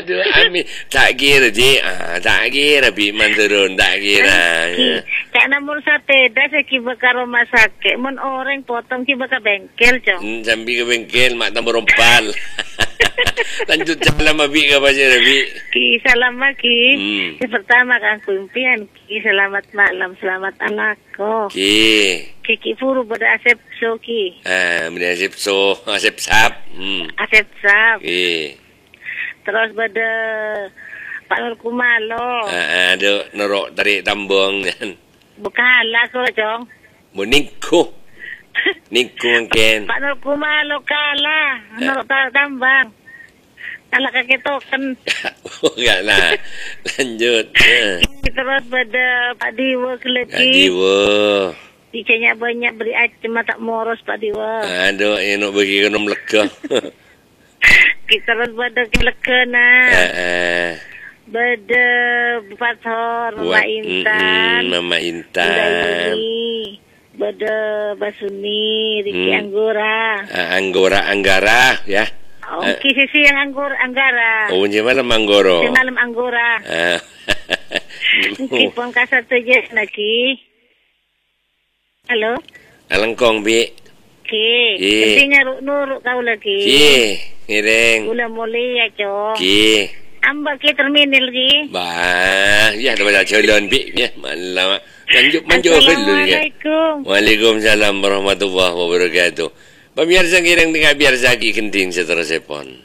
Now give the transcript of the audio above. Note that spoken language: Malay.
Aduh, Amin. Tak kira, Cik. Tak kira, Biman turun. Tak kira. Cak namun sate, dah saya kiba ke rumah sakit. Mun orang potong kiba ke bengkel, Cong. Sambil ke bengkel, mak tambah rompal. Lanjut jalan, Abi, ke pasir, Abi. Ki, salam Ki. Pertama kan kumpian, Ki, selamat malam, selamat anakku. Ki. Ki puru pada asep so, Ki. Benda asep so, asep sap. Asep sap. Ki. Terus pada Pak Nur Kumalo. Ada norok tarik tambang kan. Bukalah ko, Cong. Ningko. Ningko mungkin. Pak Nur Kumalo kalah. Norok tambang. Kalah kaki token. Enggak lah. Lanjut. Terus pada Pak Diwa keleti. Pak Diwa. Dicanya banyak beri acem tak moros Pak Diwa. Aduh, ini nak bagi kena meleka. Kita terus pada kelekena. Bada Fathor, Mama Intan. Mama Intan. Bada Basuni, Riki Anggora. Anggara, ya. Okey, sisi yang Anggara. Oh, di malam Anggoro. Di malam Anggora. Mungkin pangkasar saja lagi. Halo? Alangkong, Bi. Okey. Pentingnya nuruk kau lagi. Ngiring. Gula muli ya, Cong. Ambak ke terminal lagi. Ya, dah baca calon, Bi. Ya, malam. Lanjut, Assalamualaikum. Waalaikumsalam warahmatullahi wabarakatuh. Pemirsa kirang dengan biar zaki kenting seterusnya pon.